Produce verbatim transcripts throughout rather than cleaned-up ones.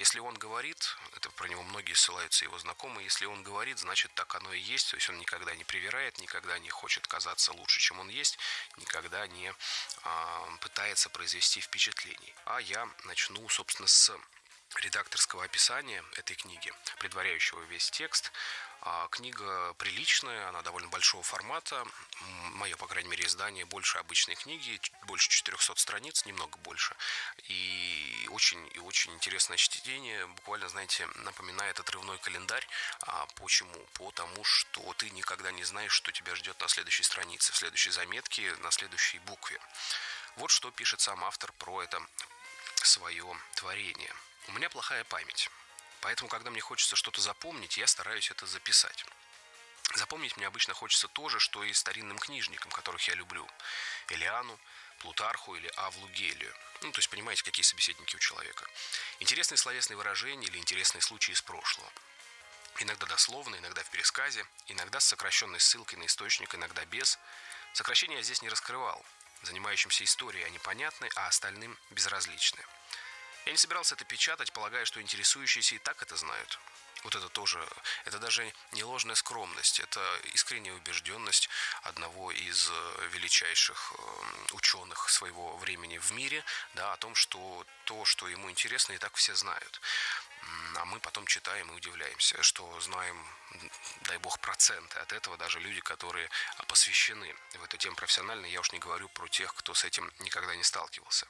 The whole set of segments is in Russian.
если он говорит, это про него многие ссылаются, его знакомые, если он говорит, значит так оно и есть, то есть он никогда не привирает, никогда не хочет казаться лучше, чем он есть, никогда не а, пытается произвести впечатление. А я начну, собственно, с редакторского описания этой книги, предваряющего весь текст. Книга приличная, она довольно большого формата. Мое, по крайней мере, издание больше обычной книги, больше четырехсот страниц, немного больше. И очень, и очень интересное чтение. Буквально, знаете, напоминает отрывной календарь. Почему? Потому что ты никогда не знаешь, что тебя ждет на следующей странице, в следующей заметке, на следующей букве. Вот что пишет сам автор про это свое творение. У меня плохая память. Поэтому, когда мне хочется что-то запомнить, я стараюсь это записать. Запомнить мне обычно хочется то же, что и старинным книжникам, которых я люблю. Элиану, Плутарху или Авлу Гелию. Ну, то есть, понимаете, какие собеседники у человека. Интересные словесные выражения или интересные случаи из прошлого. Иногда дословно, иногда в пересказе, иногда с сокращенной ссылкой на источник, иногда без. Сокращения я здесь не раскрывал. Занимающимся историей они понятны, а остальным безразличны. Я не собирался это печатать, полагая, что интересующиеся и так это знают. Вот это тоже, это даже не ложная скромность, это искренняя убежденность одного из величайших ученых своего времени в мире, да, о том, что то, что ему интересно, и так все знают. А мы потом читаем и удивляемся, что знаем, дай бог, проценты от этого, даже люди, которые посвящены в эту тему профессионально. Я уж не говорю про тех, кто с этим никогда не сталкивался.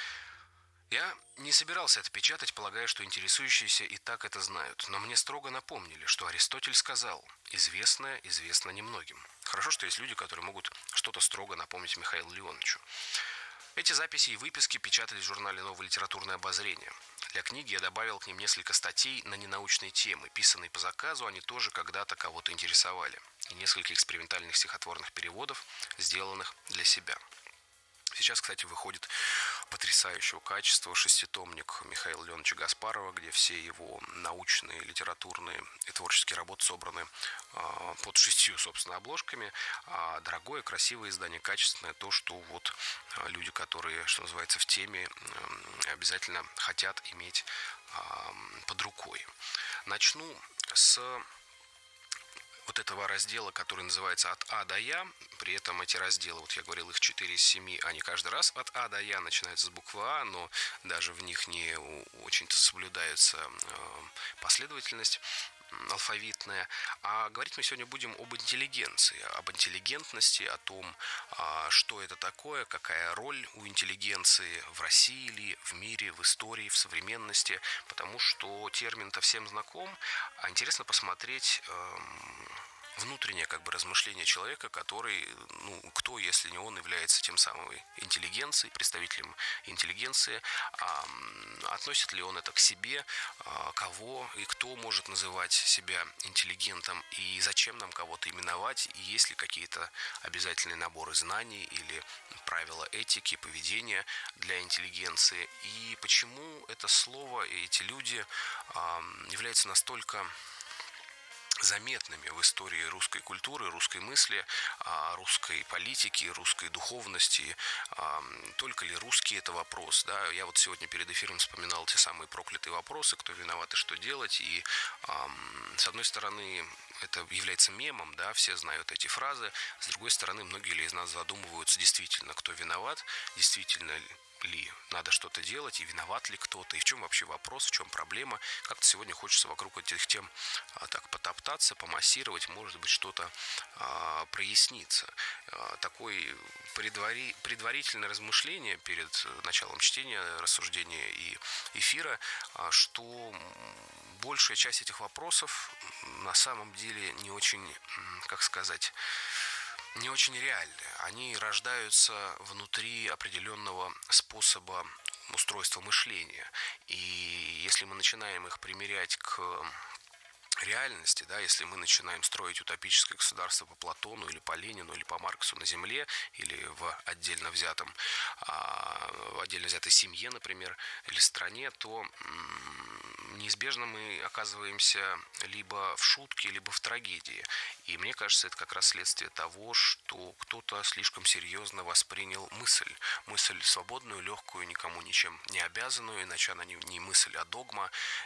Я не собирался это печатать, полагая, что интересующиеся и так это знают. Но мне строго напомнили, что Аристотель сказал: «Известное известно немногим». Хорошо, что есть люди, которые могут что-то строго напомнить Михаилу Леоновичу. Эти записи и выписки печатались в журнале «Новое литературное обозрение». Для книги я добавил к ним несколько статей на ненаучные темы, писанные по заказу, они тоже когда-то кого-то интересовали. И несколько экспериментальных стихотворных переводов, сделанных для себя. Сейчас, кстати, выходит потрясающего качества шеститомник Михаила Леоновича Гаспарова, где все его научные, литературные и творческие работы собраны э, под шестью, собственно, обложками. А дорогое, красивое издание, качественное, то, что вот э, люди, которые, что называется, в теме, э, обязательно хотят иметь э, под рукой. Начну с вот этого раздела, который называется «От А до Я». При этом эти разделы, вот я говорил, их четыре из семи, они каждый раз от А до Я начинаются с буквы А, но даже в них не очень-то соблюдается последовательность алфавитная. А говорить мы сегодня будем об интеллигенции, об интеллигентности, о том, что это такое, какая роль у интеллигенции в России или в мире, в истории, в современности, потому что термин-то всем знаком, а интересно посмотреть внутреннее как бы размышление человека, который, ну, кто, если не он, является тем самым интеллигенцией, представителем интеллигенции, а, относит ли он это к себе, а, кого и кто может называть себя интеллигентом, и зачем нам кого-то именовать, и есть ли какие-то обязательные наборы знаний или правила этики, поведения для интеллигенции, и почему это слово и эти люди а, являются настолько заметными в истории русской культуры, русской мысли, русской политики, русской духовности. Только ли русский это вопрос? Да? Я вот сегодня перед эфиром вспоминал те самые проклятые вопросы, кто виноват и что делать. И с одной стороны, это является мемом, да, все знают эти фразы. С другой стороны, многие ли из нас задумываются, действительно, кто виноват, действительно ли надо что-то делать, и виноват ли кто-то, и в чем вообще вопрос, в чем проблема. Как-то сегодня хочется вокруг этих тем а, так потоптаться, помассировать, может быть, что-то а, прояснится. А, такое предвари... предварительное размышление перед началом чтения, рассуждения и эфира, а, что большая часть этих вопросов на самом деле не очень, как сказать, не очень реальны. Они рождаются внутри определенного способа устройства мышления. И если мы начинаем их примерять к реальности, да, если мы начинаем строить утопическое государство по Платону или по Ленину или по Марксу на Земле, или в отдельно взятом, в отдельно взятой семье, например, или стране, то неизбежно мы оказываемся либо в шутке, либо в трагедии. И мне кажется, это как раз следствие того, что кто-то слишком серьезно воспринял мысль. Мысль свободную, легкую, никому ничем не обязанную, иначе она не мысль, а догма.